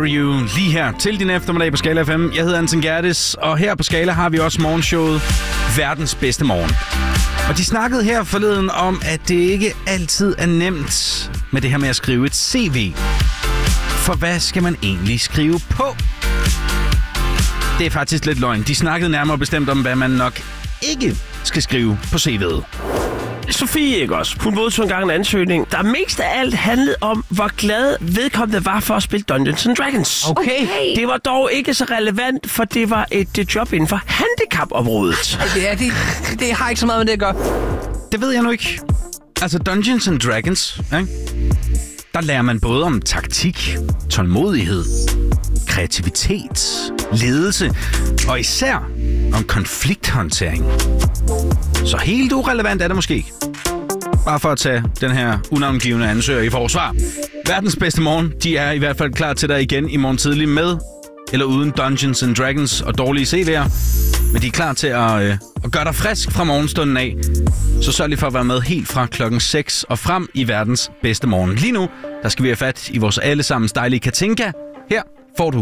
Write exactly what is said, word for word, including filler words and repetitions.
Carry You lige her til din eftermiddag på Skala F M. Jeg hedder Anton Gerdes, og her på Skala har vi også morgenshowet Verdens Bedste Morgen. Og de snakkede her forleden om, at det ikke altid er nemt med det her med at skrive et C V. For hvad skal man egentlig skrive på? Det er faktisk lidt løgn. De snakkede nærmere bestemt om, hvad man nok ikke skal skrive på C V'et. Sofie, ikke også? Hun modtog engang en ansøgning, der mest af alt handlede om, hvor glad vedkommende var for at spille Dungeons and Dragons. Okay. okay. Det var dog ikke så relevant, for det var et, et job inden for handicapområdet. Ja, det, det har ikke så meget med det at gøre. Det ved jeg nu ikke. Altså Dungeons and Dragons, ikke? Der lærer man både om taktik, tålmodighed, kreativitet, ledelse og især om konflikthåndtering. Så helt urelevant er det måske ikke. Bare for at tage den her unavngivende ansøger i forsvar. Verdens Bedste Morgen, de er i hvert fald klar til dig igen i morgen tidlig med eller uden Dungeons and Dragons og dårlige C V'er. Men de er klar til at, øh, at gøre dig frisk fra morgenstunden af. Så sørg lige for at være med helt fra klokken seks og frem i Verdens Bedste Morgen. Lige nu, der skal vi have fat i vores allesammens dejlige Katinka. Her får du